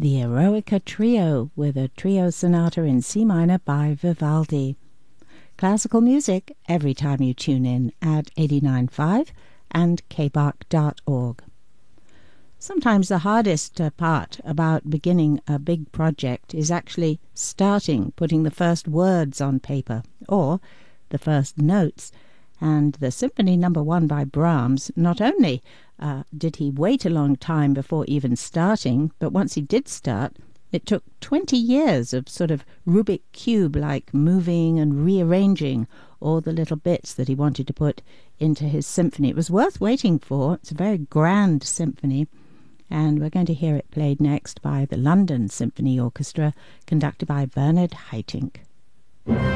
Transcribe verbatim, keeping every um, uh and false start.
the Eroica Trio with a trio sonata in C minor by Vivaldi. Classical music every time you tune in at eighty-nine point five and k b a c dot org. Sometimes the hardest uh, part about beginning a big project is actually starting, putting the first words on paper, or the first notes. And the Symphony Number One by Brahms, not only uh, did he wait a long time before even starting, but once he did start, it took twenty years of sort of Rubik Cube-like moving and rearranging all the little bits that he wanted to put into his symphony. It was worth waiting for. It's a very grand symphony, and we're going to hear it played next by the London Symphony Orchestra, conducted by Bernard Haitink.